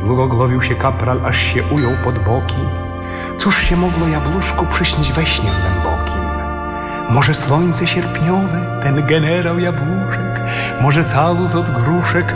Długogłowił się kapral, aż się ujął pod boki. Cóż się mogło jabłuszku przyśnić we śnie głębokim? Może słońce sierpniowe, ten generał Jabłuszek, może calus od gruszek,